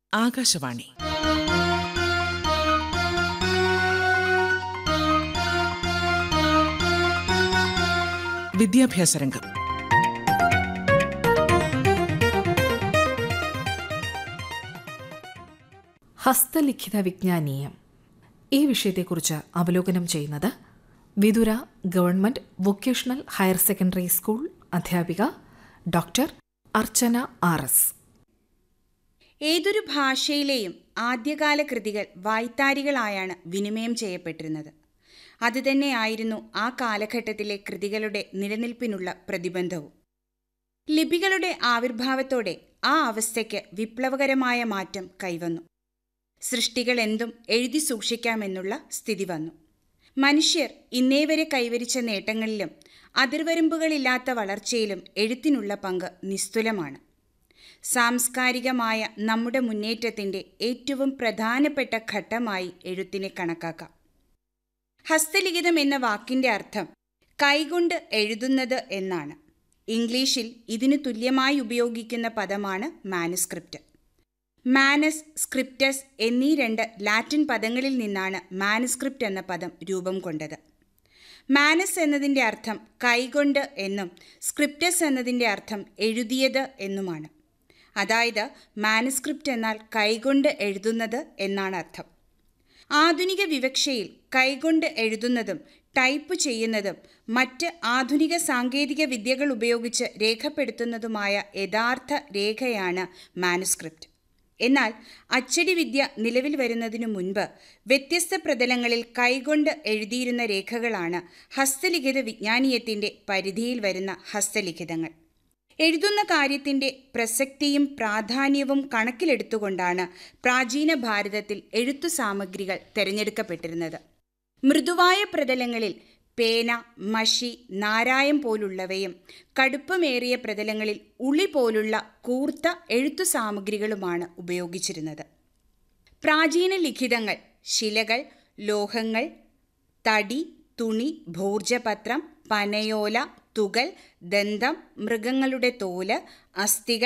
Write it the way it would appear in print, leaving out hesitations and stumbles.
ആകാശവാണി. വിദ്യാഭ്യാസ രംഗം. ഹസ്തലിഖിത വിജ്ഞാനീയം. ഈ വിഷയത്തെക്കുറിച്ച് അവലോകനം ചെയ്യുന്നത് Vithura government vocational higher secondary school അധ്യാപിക ഡോക്ടർ അർച്ചന RS. ഏതൊരു ഭാഷയിലെയും ആദ്യകാല കൃതികൾ വായ്ത്താരികളായാണ് വിനിമയം ചെയ്യപ്പെട്ടിരുന്നത്. അതുതന്നെയായിരുന്നു ആ കാലഘട്ടത്തിലെ കൃതികളുടെ നിലനിൽപ്പിനുള്ള പ്രതിബന്ധവും. ലിപികളുടെ ആവിർഭാവത്തോടെ ആ അവസ്ഥയ്ക്ക് വിപ്ലവകരമായ മാറ്റം കൈവന്നു. സൃഷ്ടികൾ എന്തും എഴുതി സൂക്ഷിക്കാമെന്നുള്ള സ്ഥിതി വന്നു. മനുഷ്യർ ഇന്നേവരെ കൈവരിച്ച നേട്ടങ്ങളിലും അതിർവരമ്പുകളില്ലാത്ത വളർച്ചയിലും എഴുത്തിനുള്ള പങ്ക് നിസ്തുലമാണ്. സാംസ്കാരികമായ നമ്മുടെ മുന്നേറ്റത്തിൻ്റെ ഏറ്റവും പ്രധാനപ്പെട്ട ഘട്ടമായി എഴുത്തിനെ കണക്കാക്കാം. ഹസ്തലിഖിതം എന്ന വാക്കിൻ്റെ അർത്ഥം കൈകൊണ്ട് എഴുതുന്നത് എന്നാണ്. ഇംഗ്ലീഷിൽ ഇതിനു തുല്യമായി ഉപയോഗിക്കുന്ന പദമാണ് മാനുസ്ക്രിപ്റ്റ്. മാനസ്, സ്ക്രിപ്റ്റസ് എന്നീ രണ്ട് ലാറ്റിൻ പദങ്ങളിൽ നിന്നാണ് മാനുസ്ക്രിപ്റ്റ് എന്ന പദം രൂപം കൊണ്ടത്. മാനസ് എന്നതിൻ്റെ അർത്ഥം കൈകൊണ്ട് എന്നും സ്ക്രിപ്റ്റസ് എന്നതിൻ്റെ അർത്ഥം എഴുതിയത് എന്നുമാണ്. അതായത് മാനുസ്ക്രിപ്റ്റ് എന്നാൽ കൈകൊണ്ട് എഴുതുന്നത് എന്നാണ് അർത്ഥം. ആധുനിക വിവക്ഷയിൽ കൈകൊണ്ട് എഴുതുന്നതും ടൈപ്പ് ചെയ്യുന്നതും മറ്റ് ആധുനിക സാങ്കേതിക വിദ്യകൾ ഉപയോഗിച്ച് രേഖപ്പെടുത്തുന്നതുമായ യഥാർത്ഥ രേഖയാണ് മാനുസ്ക്രിപ്റ്റ്. എന്നാൽ അച്ചടി വിദ്യ നിലവിൽ വരുന്നതിനു മുൻപ് വ്യത്യസ്ത പ്രതലങ്ങളിൽ കൈകൊണ്ട് എഴുതിയിരുന്ന രേഖകളാണ് ഹസ്തലിഖിത വിജ്ഞാനീയത്തിൻ്റെ പരിധിയിൽ വരുന്ന ഹസ്തലിഖിതങ്ങൾ. എഴുതുന്ന കാര്യത്തിൻ്റെ പ്രസക്തിയും പ്രാധാന്യവും കണക്കിലെടുത്തുകൊണ്ടാണ് പ്രാചീന ഭാരതത്തിൽ എഴുത്തു സാമഗ്രികൾ തിരഞ്ഞെടുക്കപ്പെട്ടിരുന്നത്. മൃദുവായ പ്രതലങ്ങളിൽ പേന, മഷി, നാരായം പോലുള്ളവയും കടുപ്പമേറിയ പ്രതലങ്ങളിൽ ഉളി പോലുള്ള കൂർത്ത എഴുത്തു സാമഗ്രികളുമാണ് ഉപയോഗിച്ചിരുന്നത്. പ്രാചീന ലിഖിതങ്ങൾ ശിലകൾ, ലോഹങ്ങൾ, തടി, തുണി, ഭോർജപത്രം, പനയോല, തുകൽ, ദന്തം, മൃഗങ്ങളുടെ തോല്, അസ്ഥികൾ